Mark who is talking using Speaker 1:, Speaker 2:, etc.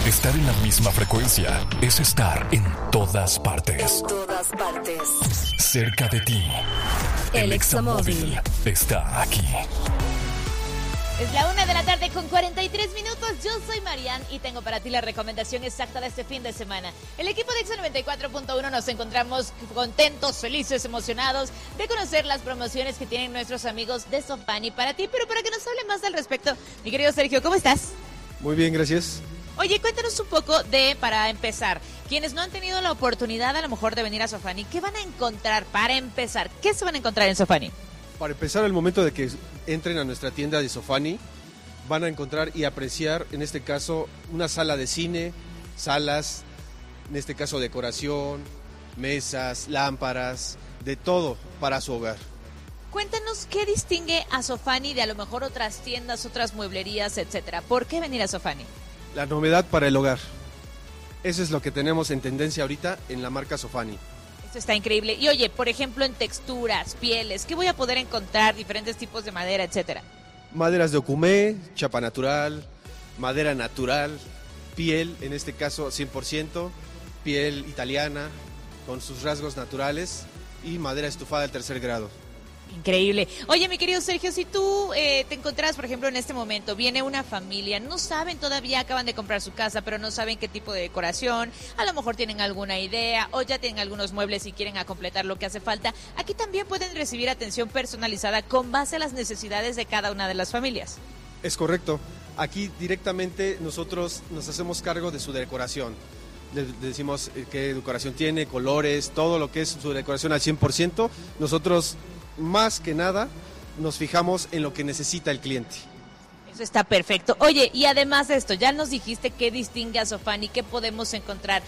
Speaker 1: Estar en la misma frecuencia es estar en todas partes.
Speaker 2: En todas partes.
Speaker 1: Cerca de ti. El Examóvil está aquí.
Speaker 3: Es la 1:43 con 43 minutos. Yo soy Marian y tengo para ti la recomendación exacta de este fin de semana. El equipo de Exa 94.1 nos encontramos contentos, felices, emocionados de conocer las promociones que tienen nuestros amigos de Sofani para ti. Pero para que nos hable más al respecto, mi querido Sergio, ¿cómo estás?
Speaker 4: Muy bien, gracias.
Speaker 3: Oye, cuéntanos un poco para empezar, quienes no han tenido la oportunidad a lo mejor de venir a Sofani, ¿qué van a encontrar para empezar? ¿Qué se van a encontrar en Sofani?
Speaker 4: Para empezar, al momento de que entren a nuestra tienda de Sofani, van a encontrar y apreciar, en este caso, una sala de cine, salas, en este caso decoración, mesas, lámparas, de todo para su hogar.
Speaker 3: Cuéntanos qué distingue a Sofani de a lo mejor otras tiendas, otras mueblerías, etcétera. ¿Por qué venir a Sofani?
Speaker 4: La novedad para el hogar. Eso es lo que tenemos en tendencia ahorita en la marca Sofani.
Speaker 3: Esto está increíble. Y oye, por ejemplo, en texturas, pieles, ¿qué voy a poder encontrar? Diferentes tipos de madera, etcétera.
Speaker 4: Maderas de ocumé, chapa natural, madera natural, piel, en este caso 100%, piel italiana, con sus rasgos naturales y madera estufada del 3er grado.
Speaker 3: Increíble. Oye, mi querido Sergio, si tú te encontrás, por ejemplo, en este momento, viene una familia, no saben todavía, acaban de comprar su casa, pero no saben qué tipo de decoración, a lo mejor tienen alguna idea o ya tienen algunos muebles y quieren completar lo que hace falta, aquí también pueden recibir atención personalizada con base a las necesidades de cada una de las familias.
Speaker 4: Es correcto. Aquí directamente nosotros nos hacemos cargo de su decoración. Le decimos qué decoración tiene, colores, todo lo que es su decoración al 100%. Nosotros, más que nada, nos fijamos en lo que necesita el cliente.
Speaker 3: Eso está perfecto. Oye, y además de esto, ya nos dijiste qué distingue a Sofani, qué podemos encontrar.